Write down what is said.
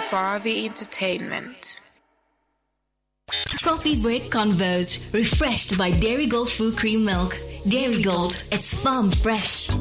Favi Entertainment. Coffee break convos, refreshed by Dairy Gold Fruit Cream Milk. Dairy Gold, it's farm fresh.